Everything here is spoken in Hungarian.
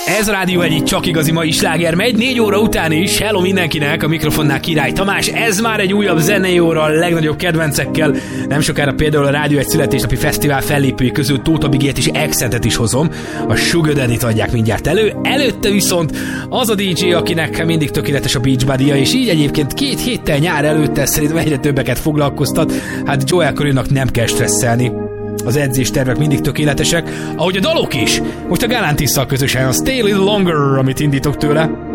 Ez Rádió Egy, csak igazi mai sláger megy, 4 óra után is. Hello mindenkinek, a mikrofonnál Király Tamás. Ez már egy újabb zenei óra a legnagyobb kedvencekkel. Nem sokára például a Rádió Egy születésnapi fesztivál fellépői közül Tóth Bigét és Accentet is hozom. A Sugar Daddy-t adják mindjárt elő. Előtte viszont az a DJ, akinek mindig tökéletes a Beachbody-ja, és így egyébként 2 héttel nyár előtte szerintem egyre többeket foglalkoztat. Hát Joel Corrynak nem kell stresszelni. Az edzéstervek mindig tökéletesek, ahogy a dalok is. Most a Galantisszal közösen a Stay a Little Longer, amit indítok tőle.